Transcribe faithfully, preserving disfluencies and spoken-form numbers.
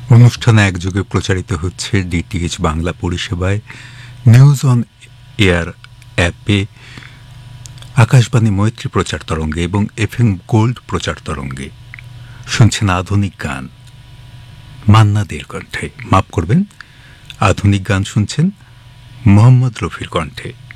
অনুষ্ঠান একযোগে প্রচারিত হচ্ছে ডিটিএইচ বাংলা পরিষেবায়, নিউজ অন এয়ার অ্যাপে, আকাশবাণী মৈত্রী প্রচার তরঙ্গে এবং এফএম গোল্ড প্রচার তরঙ্গে। শুনছেন আধুনিক গান মান্না দের কণ্ঠে। মাফ করবেন, আধুনিক গান শুনছেন মোহাম্মদ রফির কণ্ঠে।